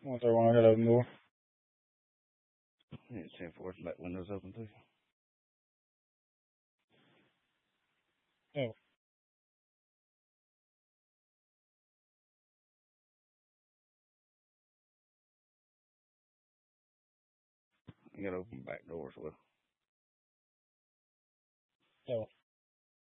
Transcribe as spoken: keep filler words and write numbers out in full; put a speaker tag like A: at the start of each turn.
A: One third one, I got open door.
B: Yeah, ten four, back windows open too.
A: Oh.
B: You got to open back door as well.
A: Oh.